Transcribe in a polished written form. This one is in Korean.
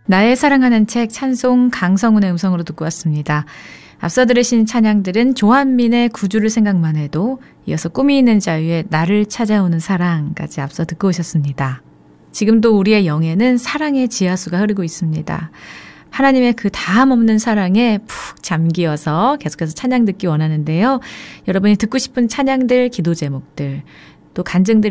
나의 사랑하는 책 찬송 강성훈의 음성으로 듣고 왔습니다. 앞서 들으신 찬양들은 조한민의 구주를 생각만 해도, 이어서 꿈이 있는 자유의 나를 찾아오는 사랑까지 앞서 듣고 오셨습니다. 지금도 우리의 영에는 사랑의 지하수가 흐르고 있습니다. 하나님의 그 다함 없는 사랑에 푹 잠기어서 계속해서 찬양 듣기 원하는데요. 여러분이 듣고 싶은 찬양들, 기도 제목들, 또 간증들